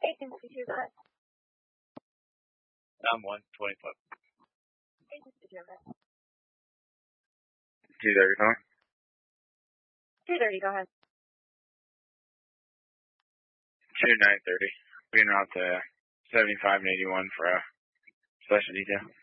Agency 2, go ahead. I'm 125. Agency 2, go ahead. 230, huh? 230, go ahead. 2930. Being out to 75 and 81 for a special detail.